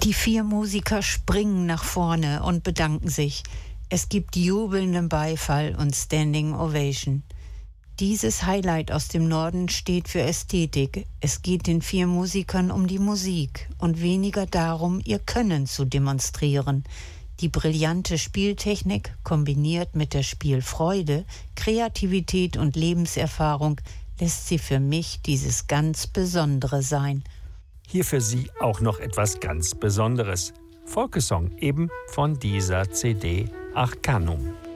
Die 4 Musiker springen nach vorne und bedanken sich. Es gibt jubelnden Beifall und Standing Ovation. Dieses Highlight aus dem Norden steht für Ästhetik. Es geht den 4 Musikern um die Musik und weniger darum, ihr Können zu demonstrieren. Die brillante Spieltechnik kombiniert mit der Spielfreude, Kreativität und Lebenserfahrung lässt sie für mich dieses ganz Besondere sein. Hier für Sie auch noch etwas ganz Besonderes. Folkesong eben von dieser CD Arcanum.